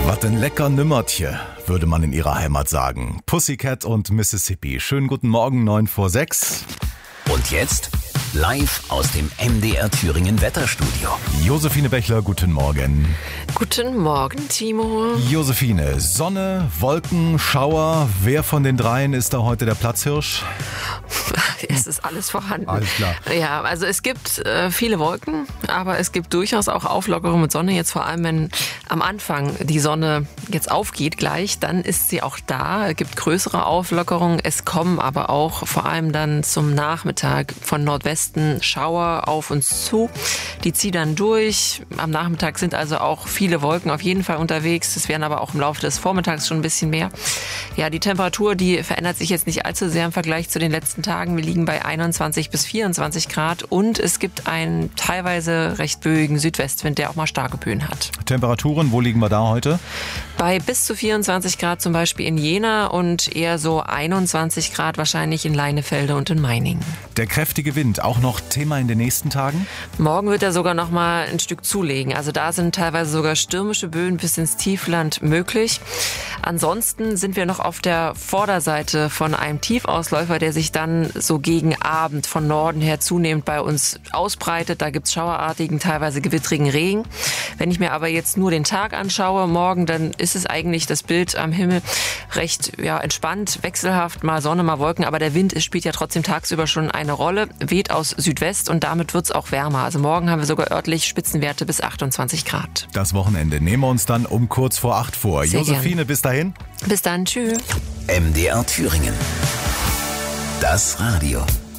Was ein lecker Nümmertje, würde man in ihrer Heimat sagen. Pussycat und Mississippi. Schönen guten Morgen, 9:06. Und jetzt live aus dem MDR Thüringen Wetterstudio. Josephine Bechler, guten Morgen. Guten Morgen, Timo. Josephine, Sonne, Wolken, Schauer. Wer von den dreien ist da heute der Platzhirsch? Es ist alles vorhanden. Alles klar. Ja, also es gibt viele Wolken, aber es gibt durchaus auch Auflockerung mit Sonne. Jetzt vor allem, wenn am Anfang die Sonne jetzt aufgeht gleich, dann ist sie auch da. Es gibt größere Auflockerungen. Es kommen aber auch vor allem dann zum Nachmittag von Nordwesten Schauer auf uns zu. Die ziehen dann durch. Am Nachmittag sind also auch viele Wolken auf jeden Fall unterwegs. Es werden aber auch im Laufe des Vormittags schon ein bisschen mehr. Ja, die Temperatur, die verändert sich jetzt nicht allzu sehr im Vergleich zu den letzten Tagen. Wir liegen bei 21 bis 24 Grad und es gibt einen teilweise recht böigen Südwestwind, der auch mal starke Böen hat. Temperaturen, wo liegen wir da heute? Bei bis zu 24 Grad zum Beispiel in Jena und eher so 21 Grad wahrscheinlich in Leinefelde und in Meiningen. Der kräftige Wind, auch noch Thema in den nächsten Tagen? Morgen wird er sogar noch mal ein Stück zulegen. Also da sind teilweise sogar stürmische Böen bis ins Tiefland möglich. Ansonsten sind wir noch auf der Vorderseite von einem Tiefausläufer, der sich dann so gegen Abend von Norden her zunehmend bei uns ausbreitet. Da gibt's schauerartigen, teilweise gewittrigen Regen. Wenn ich mir aber jetzt nur den Tag anschaue, morgen, dann ist es eigentlich das Bild am Himmel recht entspannt, wechselhaft, mal Sonne, mal Wolken. Aber der Wind spielt ja trotzdem tagsüber schon eine Rolle, weht aus Südwest und damit wird's auch wärmer. Also morgen haben wir sogar örtlich Spitzenwerte bis 28 Grad. Das Wochenende nehmen wir uns dann um kurz vor 8 vor. Sehr Josephine, gern. bis dahin. Bis dann, tschüss. MDR Thüringen. Das Radio.